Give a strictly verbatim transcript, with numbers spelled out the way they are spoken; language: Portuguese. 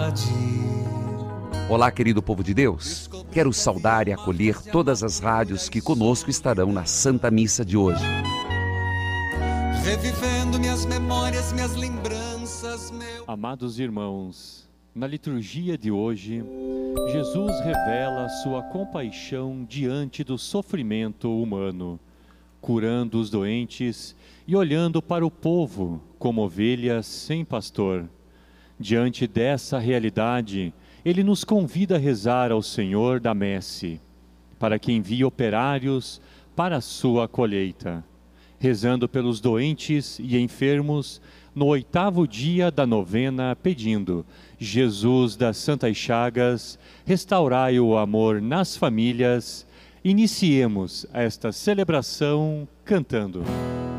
Olá, querido povo de Deus. Quero saudar e acolher todas as rádios que conosco estarão na Santa Missa de hoje. Revivendo minhas memórias, minhas lembranças, meu... Amados irmãos, na liturgia de hoje, Jesus revela sua compaixão diante do sofrimento humano, curando os doentes e olhando para o povo como ovelhas sem pastor. Diante dessa realidade, Ele nos convida a rezar ao Senhor da Messe, para que envie operários para a sua colheita, rezando pelos doentes e enfermos no oitavo dia da novena, pedindo: Jesus das Santas Chagas, restaurai o amor nas famílias. Iniciemos esta celebração cantando.